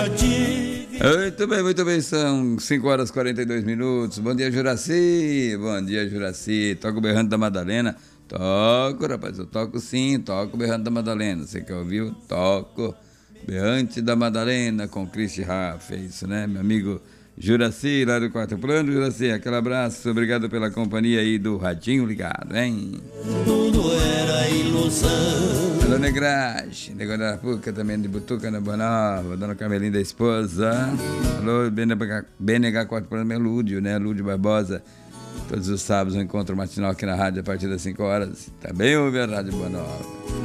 Muito bem, são 5 horas e 42 minutos. Bom dia, Juraci. Bom dia, Juraci. Toca o Berrante da Madalena. Toco, rapaz, eu toco sim, toco o Berrante da Madalena. Você que ouviu? Toco Berrante da Madalena com Cristi Raff. É isso, né, meu amigo Juraci, lá do Quarto Plano. Juraci, aquele abraço, obrigado pela companhia aí do Radinho ligado, hein? Tudo era ilusão. Alô, Negrage, Negócio da Puca também de Butuca na Bonava, Dona Carmelinda, da esposa. Alô, BNH Quarto Plano, meu Lúdio, né? Lúdio Barbosa. Todos os sábados um encontro matinal aqui na rádio a partir das 5 horas. Também ouve a Rádio Boa Nova.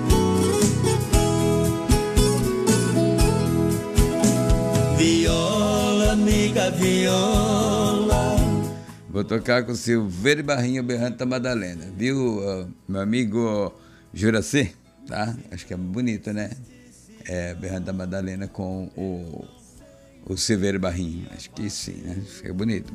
Viola, amiga, viola. Vou tocar com o Silveira Barrinho, Berrante da Madalena. Viu, meu amigo Juraci? Tá? Acho que é bonito, né? Berrante da Madalena com o Silveira Barrinho. Acho que sim, né? Fica bonito.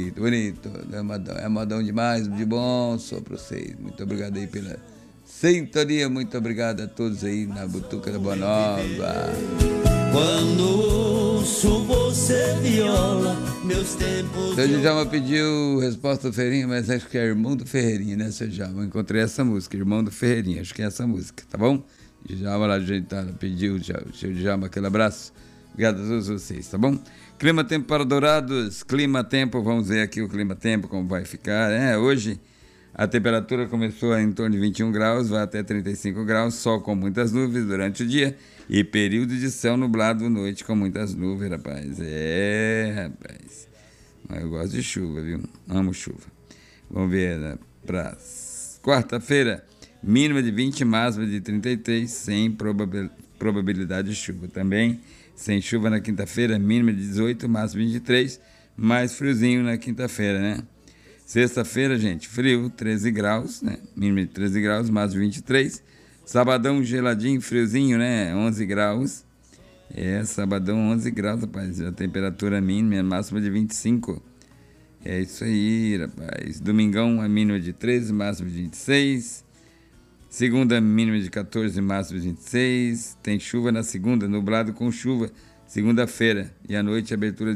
É modão demais, de bom, só pra vocês. Muito obrigado aí pela sintonia. Muito obrigado a todos aí na Butuca da Boa Nova. Quando ouço você viola, meus tempos. Seu Djalma pediu resposta do Ferreirinha, mas acho que é Irmão do Ferreirinha, né, seu Djalma? Eu encontrei essa música, Irmão do Ferreirinha, acho que é essa música, tá bom? Djalma lá de Jeitada pediu, seu Djalma, aquele abraço. Obrigado a todos vocês, tá bom? Clima-tempo para Dourados, clima-tempo, vamos ver aqui o clima-tempo, como vai ficar. Hoje a temperatura começou em torno de 21 graus, vai até 35 graus, sol com muitas nuvens durante o dia e período de céu nublado à noite com muitas nuvens, rapaz. Rapaz. Mas eu gosto de chuva, viu? Amo chuva. Vamos ver, né? Para quarta-feira, mínima de 20, máxima de 33, sem probabilidade de chuva. Também sem chuva na quinta-feira, mínima de 18, máxima de 23, mais friozinho na quinta-feira, né? Sexta-feira, gente, frio, 13 graus, né? Mínima de 13 graus, máxima de 23. Sabadão, geladinho, friozinho, né? 11 graus. Sabadão, 11 graus, rapaz. A temperatura mínima, máxima de 25. É isso aí, rapaz. Domingão, a mínima de 13, máxima de 26. Segunda, mínima de 14, máxima de 26. Tem chuva na segunda, nublado com chuva. Segunda-feira. E à noite,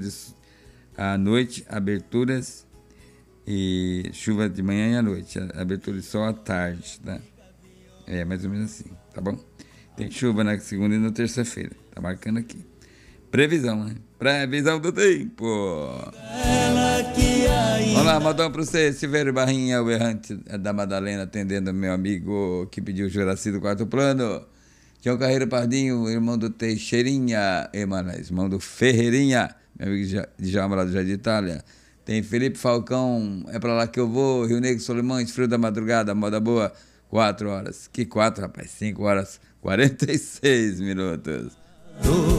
aberturas e chuva de manhã e à noite. Abertura de sol à tarde, tá? Mais ou menos assim, tá bom? Tem chuva na segunda e na terça-feira. Tá marcando aqui. Previsão, né? Previsão do tempo. Vamos lá, modão pra você, Silveira Barrinha, o Berrante da Madalena, atendendo meu amigo que pediu o Juraci do Quarto Plano. Tião Carreiro Pardinho, irmão do Teixeirinha, irmão do Ferreirinha, meu amigo Djalma lá do Jardim Itália. Tem Felipe Falcão, é pra lá que eu vou, Rio Negro Solimões, frio da madrugada, moda boa, 4 horas. Que 4, rapaz? 5 horas 46 minutos.